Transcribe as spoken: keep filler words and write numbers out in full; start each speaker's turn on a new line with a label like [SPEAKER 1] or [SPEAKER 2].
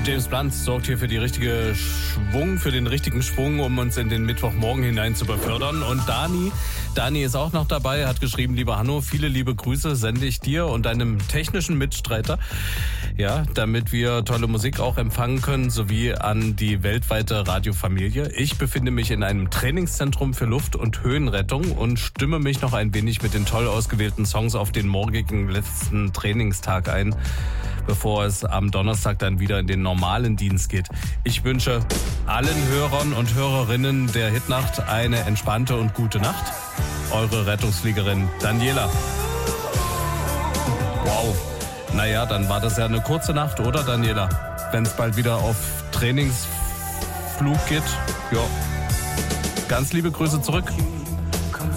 [SPEAKER 1] James Blunt sorgt hier für die richtige Schwung, für den richtigen Schwung, um uns in den Mittwochmorgen hinein zu befördern. Und Dani, Dani ist auch noch dabei, hat geschrieben, lieber Hanno, viele liebe Grüße sende ich dir und deinem technischen Mitstreiter, ja, damit wir tolle Musik auch empfangen können, sowie an die weltweite Radiofamilie. Ich befinde mich in einem Trainingszentrum für Luft- und Höhenrettung und stimme mich noch ein wenig mit den toll ausgewählten Songs auf den morgigen letzten Trainingstag ein, bevor es am Donnerstag dann wieder in den normalen Dienst geht. Ich wünsche allen Hörern und Hörerinnen der Hitnacht eine entspannte und gute Nacht. Eure Rettungsfliegerin Daniela. Wow. Naja, dann war das ja eine kurze Nacht, oder Daniela? Wenn es bald wieder auf Trainingsflug geht. Ja. Ganz liebe Grüße zurück.